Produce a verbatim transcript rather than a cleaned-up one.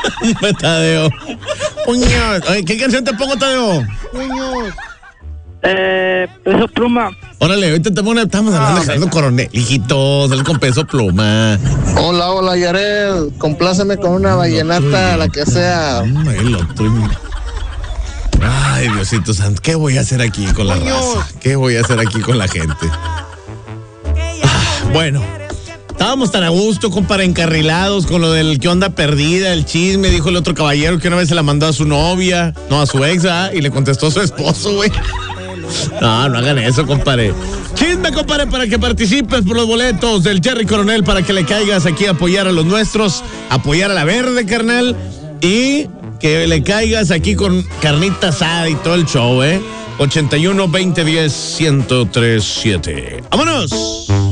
Tadeo. Muñoz. Oye, ¿qué canción te pongo, Tadeo? Muñoz. Eh, Peso Pluma. Órale, ahorita te pongo una... Estamos hablando de Alejandro Coronel. Hijito, sale con Peso Pluma. Hola, hola, Yared. Compláceme con una vallenata, la que sea. El otro. Ay, Diosito santo, ¿qué voy a hacer aquí con la raza? ¿Qué voy a hacer aquí con la gente? Ah, bueno, estábamos tan a gusto, compadre, encarrilados con lo del qué onda perdida, el chisme. Dijo el otro caballero que una vez se la mandó a su novia, no, a su ex, ¿ah? Y le contestó a su esposo, güey. No, no hagan eso, compadre. Chisme, compadre, para que participes por los boletos del Jerry Coronel, para que le caigas aquí a apoyar a los nuestros, apoyar a la verde, carnal, y que le caigas aquí con carnita asada y todo el show, ¿eh? ochenta y uno, veinte, diez, ciento tres, siete. ¡Vámonos!